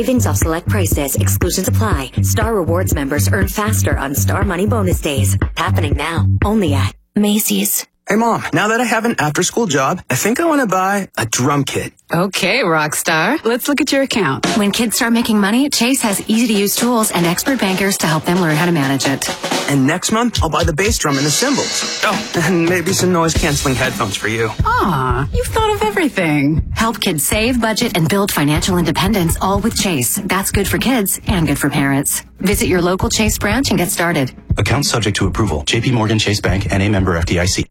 Savings off select prices. Exclusions apply. Star Rewards members earn faster on Star Money Bonus Days. Happening now. Only at Macy's. Hey, Mom, now that I have an after-school job, I think I want to buy a drum kit. Okay, Rockstar. Let's look at your account. When kids start making money, Chase has easy-to-use tools and expert bankers to help them learn how to manage it. And next month, I'll buy the bass drum and the cymbals. Oh, and maybe some noise-canceling headphones for you. Aw, you've thought of everything. Help kids save, budget, and build financial independence, all with Chase. That's good for kids and good for parents. Visit your local Chase branch and get started. Account subject to approval. J.P. Morgan Chase Bank and a member FDIC.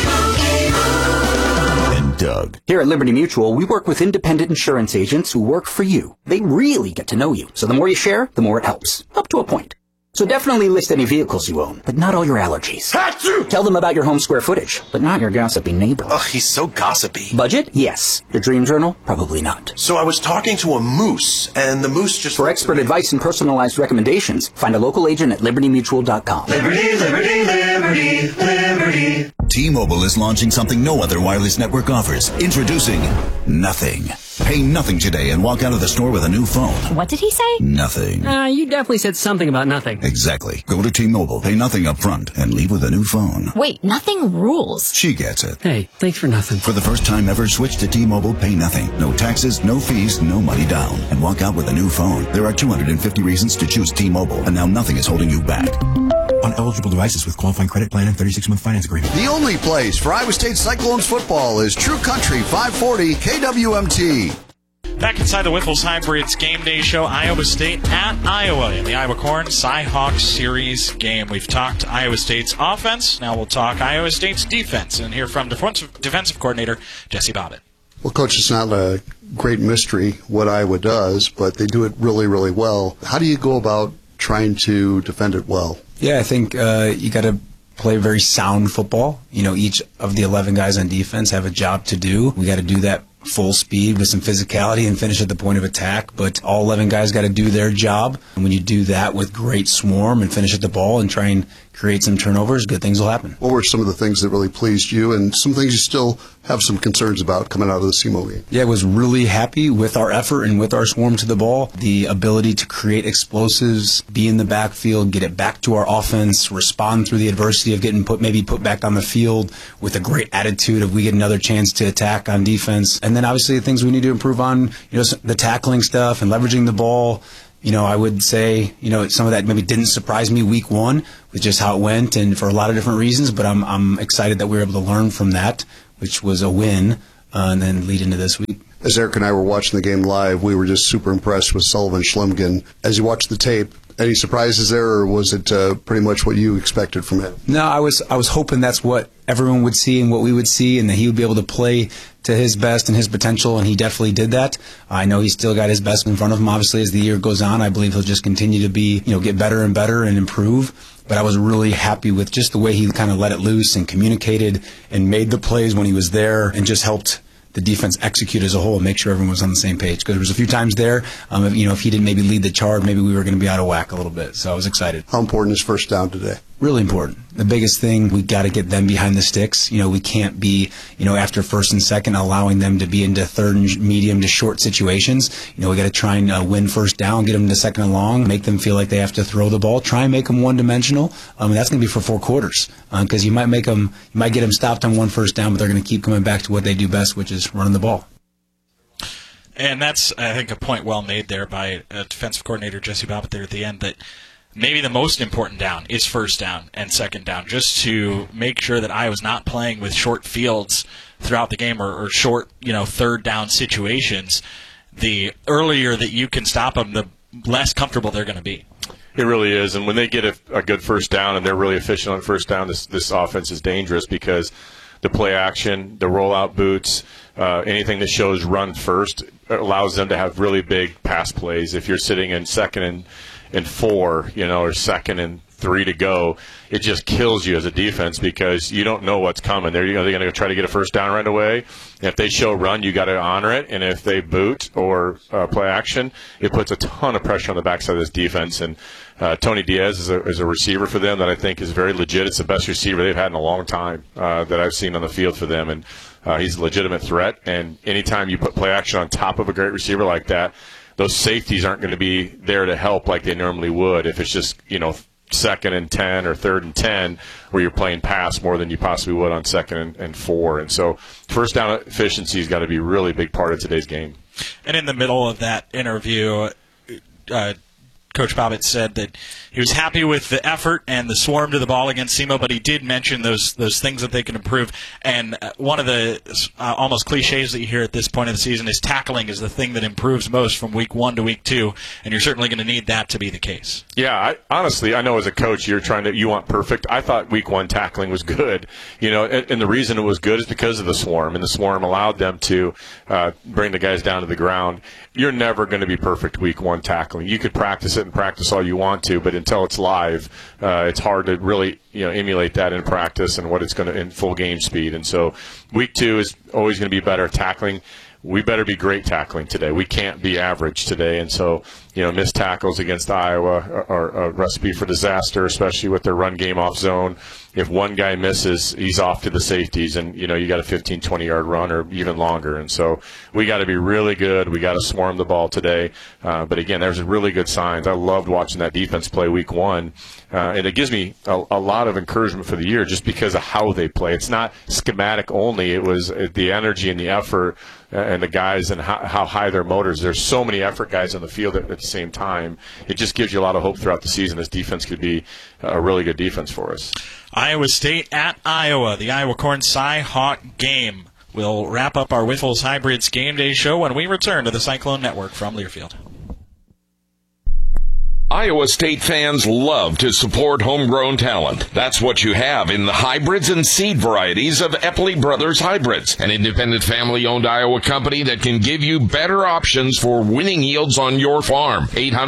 Doug. Here at Liberty Mutual, we work with independent insurance agents who work for you. They really get to know you. So the more you share, the more it helps. Up to a point. So definitely list any vehicles you own, but not all your allergies. Tell them about your home square footage, but not your gossipy neighbor. Ugh, he's so gossipy. Budget? Yes. Your dream journal? Probably not. So I was talking to a moose, and the moose just... For expert advice and personalized recommendations, find a local agent at libertymutual.com. Liberty, liberty, liberty, liberty. T-Mobile is launching something no other wireless network offers. Introducing Nothing. Pay nothing today and walk out of the store with a new phone. What did he say? Nothing. You definitely said something about nothing. Exactly. Go to T-Mobile, pay nothing up front, and leave with a new phone. Wait, nothing rules. She gets it. Hey, thanks for nothing. For the first time ever, switch to T-Mobile, pay nothing. No taxes, no fees, no money down. And walk out with a new phone. There are 250 reasons to choose T-Mobile, and now nothing is holding you back. On eligible devices with qualifying credit plan and 36-month finance agreement. The only place for Iowa State Cyclones football is True Country 540 KWMT. Back inside the Whiffles Hybrids Game Day Show, Iowa State at Iowa in the Iowa Corn Cy-Hawks Series game. We've talked Iowa State's offense. Now we'll talk Iowa State's defense and hear from defensive coordinator Jesse Bobbitt. Well, Coach, it's not a great mystery what Iowa does, but they do it really, really well. How do you go about trying to defend it well? Yeah, I think you got to play very sound football. You know, each of the 11 guys on defense have a job to do. We got to do that full speed with some physicality and finish at the point of attack, but all 11 guys got to do their job. And when you do that with great swarm and finish at the ball and try and create some turnovers, good things will happen. What were some of the things that really pleased you and some things you still have some concerns about coming out of the SEMO game? Yeah, I was really happy with our effort and with our swarm to the ball. The ability to create explosives, be in the backfield, get it back to our offense, respond through the adversity of getting put back on the field with a great attitude of we get another chance to attack on defense. And then obviously the things we need to improve on, you know, the tackling stuff and leveraging the ball. You know, I would say, you know, some of that maybe didn't surprise me week one with just how it went and for a lot of different reasons, but I'm excited that we were able to learn from that, which was a win, and then lead into this week. As Eric and I were watching the game live, we were just super impressed with Sullivan Schlemgen. As you watched the tape, any surprises there, or was it pretty much what you expected from him? No, I was hoping that's what everyone would see and what we would see, and that he would be able to play to his best and his potential, and he definitely did that. I know he's still got his best in front of him, obviously, as the year goes on. I believe he'll just continue to be, you know, get better and better and improve. But I was really happy with just the way he kind of let it loose and communicated and made the plays when he was there and just helped the defense execute as a whole and make sure everyone was on the same page. Because there was a few times there, if he didn't maybe lead the charge, maybe we were going to be out of whack a little bit. So I was excited. How important is first down today? Really important. The biggest thing, we got to get them behind the sticks. You know, we can't be, after first and second, allowing them to be into third and medium to short situations. You know, we got to try and win first down, get them to second and long, make them feel like they have to throw the ball, try and make them one-dimensional. That's going to be for 4 quarters because you might get them stopped on one first down, but they're going to keep coming back to what they do best, which is running the ball. And that's, I think, a point well made there by defensive coordinator Jesse Bobbitt there at the end, that maybe the most important down is first down and second down, just to make sure that Iowa's not playing with short fields throughout the game or short, third down situations. The earlier that you can stop them, the less comfortable they're going to be. It really is, and when they get a good first down and they're really efficient on first down, this offense is dangerous because the play action, the rollout boots, anything that shows run first allows them to have really big pass plays. If you're sitting in second and 4, or second and 3 to go, it just kills you as a defense because you don't know what's coming. They're going to try to get a first down right away. And if they show run, you got to honor it. And if they boot or play action, it puts a ton of pressure on the backside of this defense. And Tony Diaz is a receiver for them that I think is very legit. It's the best receiver they've had in a long time that I've seen on the field for them. And he's a legitimate threat. And anytime you put play action on top of a great receiver like that, those safeties aren't going to be there to help like they normally would if it's just, 2nd and 10 or 3rd and 10 where you're playing pass more than you possibly would on 2nd and 4. And so first down efficiency has got to be a really big part of today's game. And in the middle of that interview, Coach Bobbitt said that he was happy with the effort and the swarm to the ball against SEMO, but he did mention those things that they can improve. And one of the almost cliches that you hear at this point of the season is tackling is the thing that improves most from week 1 to week 2, and you're certainly going to need that to be the case. Yeah, honestly, I know as a coach you want perfect. I thought week 1 tackling was good, and the reason it was good is because of the swarm, and the swarm allowed them to bring the guys down to the ground. You're never going to be perfect week 1 tackling. You could practice it and practice all you want to, but until it's live, it's hard to really emulate that in practice and what it's going to in full game speed. And so week 2 is always going to be better at tackling. We better be great tackling today. We can't be average today. And so, missed tackles against Iowa are a recipe for disaster, especially with their run game off zone. If one guy misses, he's off to the safeties, and, you got a 15, 20-yard run or even longer. And so we got to be really good. We got to swarm the ball today. But, again, there's really good signs. I loved watching that defense play week 1. And it gives me a lot of encouragement for the year just because of how they play. It's not schematic only. It was the energy and the effort and the guys and how high their motors. There's so many effort guys on the field at the same time. It just gives you a lot of hope throughout the season. This defense could be a really good defense for us. Iowa State at Iowa, the Iowa Corn Cy-Hawk game. We'll wrap up our Wiffles Hybrids Game Day show when we return to the Cyclone Network from Learfield. Iowa State fans love to support homegrown talent. That's what you have in the hybrids and seed varieties of Epley Brothers Hybrids, an independent family-owned Iowa company that can give you better options for winning yields on your farm.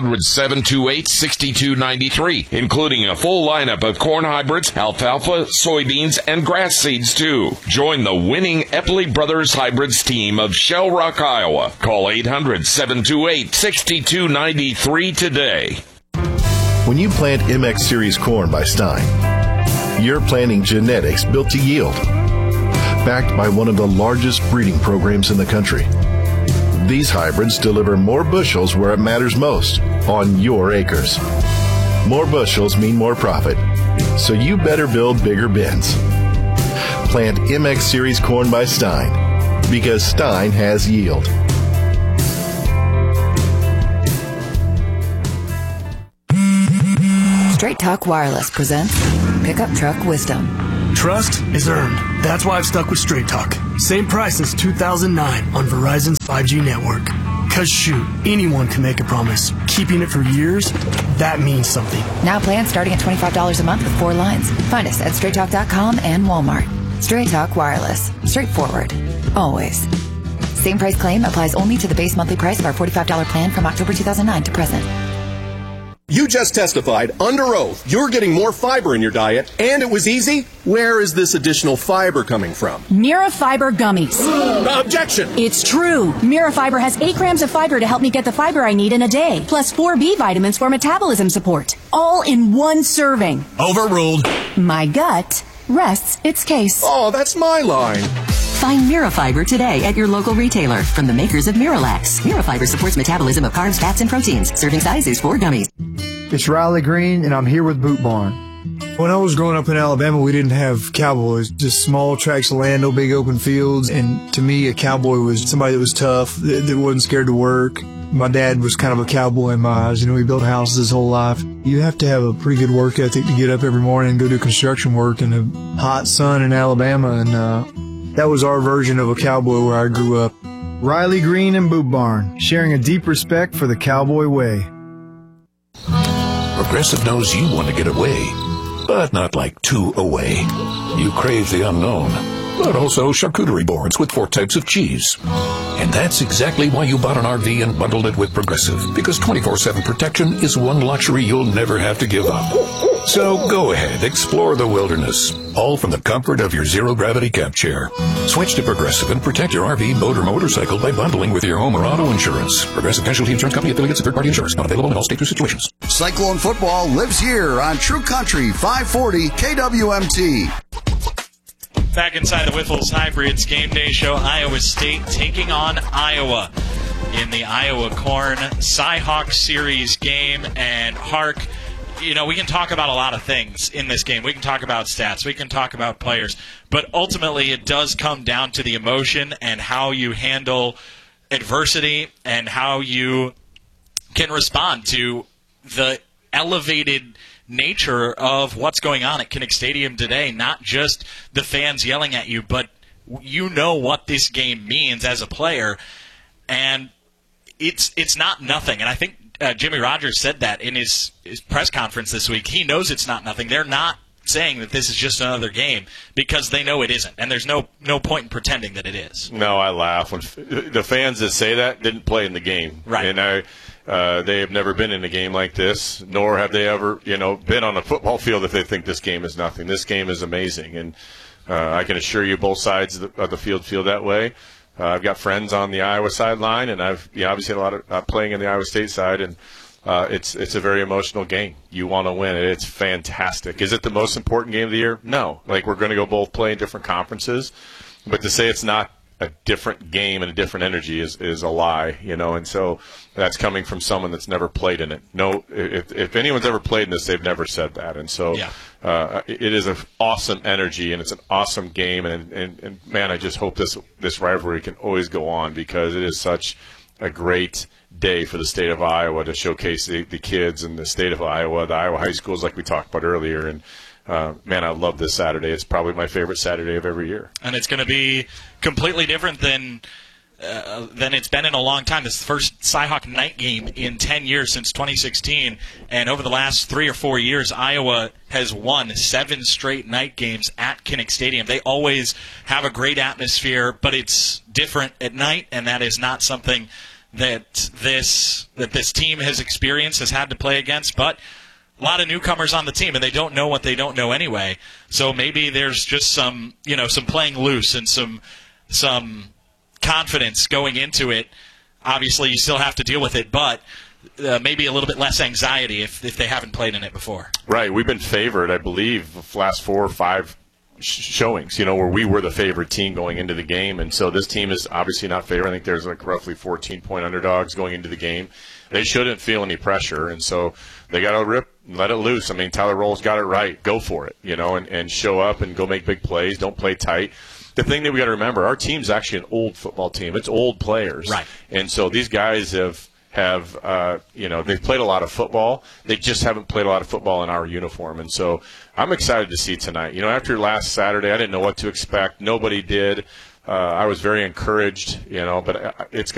800-728-6293, including a full lineup of corn hybrids, alfalfa, soybeans, and grass seeds, too. Join the winning Epley Brothers Hybrids team of Shell Rock, Iowa. Call 800-728-6293 today. When you plant MX Series corn by Stein, you're planting genetics built to yield, backed by one of the largest breeding programs in the country. These hybrids deliver more bushels where it matters most, on your acres. More bushels mean more profit, so you better build bigger bins. Plant MX Series corn by Stein, because Stein has yield. Straight Talk Wireless presents Pickup Truck Wisdom. Trust is earned. That's why I've stuck with Straight Talk. Same price since 2009 on Verizon's 5G network. Cause shoot, anyone can make a promise. Keeping it for years, that means something. Now plans starting at $25 a month with 4 lines. Find us at StraightTalk.com and Walmart. Straight Talk Wireless. Straightforward. Always. Same price claim applies only to the base monthly price of our $45 plan from October 2009 to present. You just testified under oath you're getting more fiber in your diet, and it was easy? Where is this additional fiber coming from? Mirafiber gummies. Objection! It's true. Mirafiber has 8 grams of fiber to help me get the fiber I need in a day, plus 4 B vitamins for metabolism support. All in one serving. Overruled. My gut rests its case. Oh, that's my line. Find Mirafiber today at your local retailer from the makers of Miralax. Mirafiber supports metabolism of carbs, fats, and proteins. Serving size is 4 gummies. It's Riley Green, and I'm here with Boot Barn. When I was growing up in Alabama, we didn't have cowboys, just small tracts of land, no big open fields. And to me, a cowboy was somebody that was tough, that wasn't scared to work. My dad was kind of a cowboy in my eyes. He built houses his whole life. You have to have a pretty good work ethic to get up every morning and go do construction work in the hot sun in Alabama. And that was our version of a cowboy where I grew up. Riley Green and Boot Barn, sharing a deep respect for the cowboy way. Progressive knows you want to get away, but not like too away. You crave the unknown, but also charcuterie boards with 4 types of cheese. And that's exactly why you bought an RV and bundled it with Progressive, because 24/7 protection is one luxury you'll never have to give up. So go ahead, explore the wilderness, all from the comfort of your zero-gravity camp chair. Switch to Progressive and protect your RV, boat, or motorcycle by bundling with your home or auto insurance. Progressive Casualty Insurance Company, affiliates, and third-party insurance. Not available in all states or situations. Cyclone football lives here on True Country 540 KWMT. Back inside the Wiffles Hybrids Game Day show, Iowa State taking on Iowa. in the Iowa Corn Cy-Hawk Series game. And Hark, you know, we can talk about a lot of things in this game. We can talk about stats. We can talk about players. But ultimately, it does come down to the emotion and how you handle adversity and how you can respond to the elevated nature of what's going on at Kinnick Stadium today. Not just the fans yelling at you, but you know what this game means as a player. And it's not nothing. And I think Jimmy Rogers said that in his press conference this week. He knows it's not nothing. They're not saying that this is just another game because they know it isn't. And there's no point in pretending that it is. No, I laugh. When the fans that say that didn't play in the game. Right. And they have never been in a game like this, nor have they ever, been on a football field if they think this game is nothing. This game is amazing. And I can assure you both sides of the field feel that way. I've got friends on the Iowa sideline, and I've obviously had a lot of playing in the Iowa State side, and it's a very emotional game. You want to win it. It's fantastic. Is it the most important game of the year? No. We're going to go both play in different conferences, but to say it's not a different game and a different energy is a lie, and so that's coming from someone that's never played in it. No, if anyone's ever played in this, they've never said that, and so it is an awesome energy and it's an awesome game, and man, I just hope this rivalry can always go on because it is such a great day for the state of Iowa to showcase the kids in the state of Iowa, the Iowa high schools like we talked about earlier, and man, I love this Saturday. It's probably my favorite Saturday of every year. And it's going to be completely different than it's been in a long time. This is the first Cy-Hawk night game in 10 years since 2016. And over the last 3 or 4 years, Iowa has won 7 straight night games at Kinnick Stadium. They always have a great atmosphere, but it's different at night, and that is not something that this team has experienced, has had to play against. But a lot of newcomers on the team, and they don't know what they don't know anyway. So maybe there's just some playing loose and some confidence going into it. Obviously, you still have to deal with it, but maybe a little bit less anxiety if they haven't played in it before. Right. We've been favored, I believe, the last 4 or 5 showings, where we were the favorite team going into the game. And so this team is obviously not favored. I think there's roughly 14-point underdogs going into the game. They shouldn't feel any pressure, and so they got to rip and let it loose. I mean, Tyler Roll's got it right. Go for it, and show up and go make big plays. Don't play tight. The thing that we got to remember, our team's actually an old football team. It's old players. Right. And so these guys have they've played a lot of football. They just haven't played a lot of football in our uniform. And so I'm excited to see tonight. After last Saturday, I didn't know what to expect. Nobody did. I was very encouraged, but it's